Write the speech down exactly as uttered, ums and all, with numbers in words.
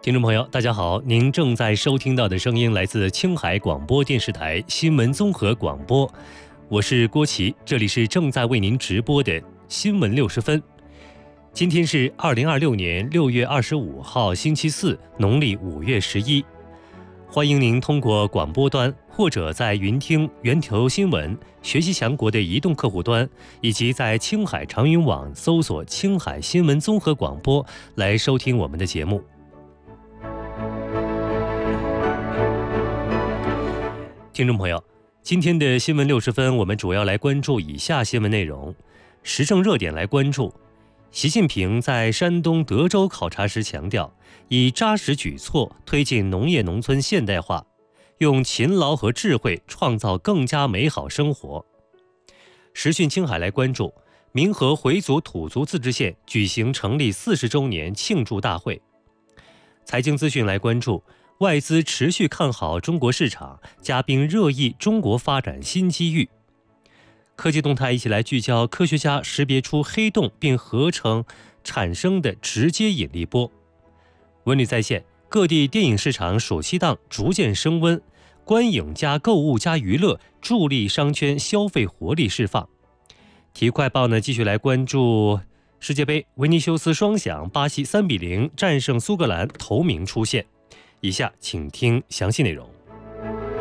听众朋友，大家好，您正在收听到的声音来自青海广播电视台新闻综合广播，我是郭奇，这里是正在为您直播的新闻六十分。今天是二零二六年六月二十五号，星期四，农历五月十一。欢迎您通过广播端或者在云听源头新闻、学习强国的移动客户端，以及在青海长云网搜索青海新闻综合广播来收听我们的节目。听众朋友，今天的新闻六十分，我们主要来关注以下新闻内容。时政热点来关注，习近平在山东德州考察时强调，以扎实举措推进农业农村现代化，用勤劳和智慧创造更加美好生活。时讯青海来关注，民和回族土族自治县举行成立四十周年庆祝大会。财经资讯来关注，外资持续看好中国市场，嘉宾热议中国发展新机遇。科技动态一起来聚焦，科学家识别出黑洞并合成产生的直接引力波。文旅在线，各地电影市场暑期档逐渐升温，观影加购物加娱乐助力商圈消费活力释放。体育快报呢，继续来关注世界杯，维尼修斯双响，巴西三比零战胜苏格兰，头名出现。以下请听详细内容。